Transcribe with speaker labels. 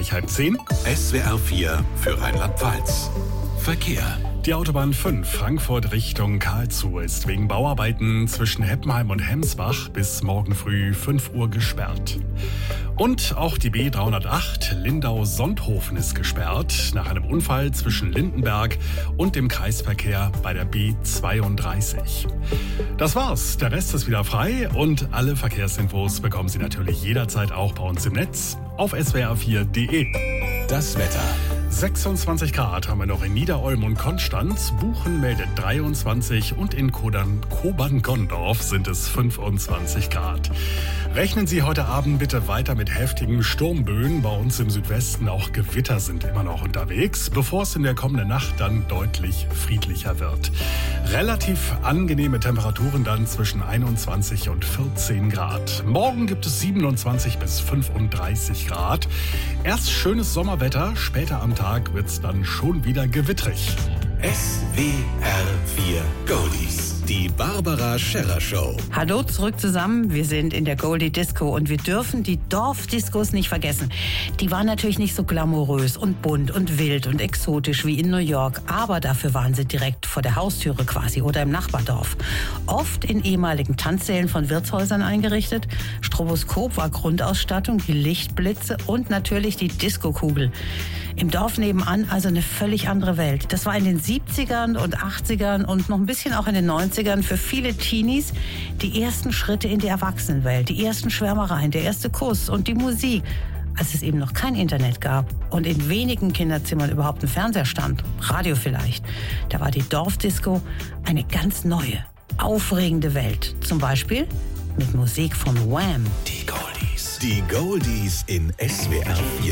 Speaker 1: gleich 9:30.
Speaker 2: SWR 4 für Rheinland-Pfalz. Verkehr.
Speaker 1: Die Autobahn 5 Frankfurt Richtung Karlsruhe ist wegen Bauarbeiten zwischen Heppenheim und Hemsbach bis morgen früh 5 Uhr gesperrt. Und auch die B308 Lindau-Sonthofen ist gesperrt nach einem Unfall zwischen Lindenberg und dem Kreisverkehr bei der B32. Das war's. Der Rest ist wieder frei und alle Verkehrsinfos bekommen Sie natürlich jederzeit auch bei uns im Netz auf swr4.de.
Speaker 2: Das Wetter.
Speaker 1: 26 Grad haben wir noch in Niederolm und Konstanz. Buchen meldet 23 und in Kobern-Gondorf sind es 25 Grad. Rechnen Sie heute Abend bitte weiter mit heftigen Sturmböen. Bei uns im Südwesten auch Gewitter sind immer noch unterwegs, bevor es in der kommenden Nacht dann deutlich friedlicher wird. Relativ angenehme Temperaturen dann zwischen 21 und 14 Grad. Morgen gibt es 27 bis 35 Grad. Erst schönes Sommerwetter, später am Tag wird es dann schon wieder gewittrig.
Speaker 2: SWR 4 Goldies. Die Barbara Scherrer Show.
Speaker 3: Hallo zurück zusammen. Wir sind in der Goldie Disco und wir dürfen die Dorfdiscos nicht vergessen. Die waren natürlich nicht so glamourös und bunt und wild und exotisch wie in New York, aber dafür waren sie direkt vor der Haustüre quasi oder im Nachbardorf. Oft in ehemaligen Tanzsälen von Wirtshäusern eingerichtet. Stroboskop war Grundausstattung, die Lichtblitze und natürlich die Diskokugel. Im Dorf nebenan also eine völlig andere Welt. Das war in den 70ern und 80ern und noch ein bisschen auch in den 90ern für viele Teenies die ersten Schritte in die Erwachsenenwelt, die ersten Schwärmereien, der erste Kuss und die Musik, als es eben noch kein Internet gab und in wenigen Kinderzimmern überhaupt ein Fernseher stand, Radio vielleicht. Da war die Dorfdisco eine ganz neue, aufregende Welt. Zum Beispiel mit Musik von Wham!
Speaker 2: Die Goldies. Die Goldies in SWR 4.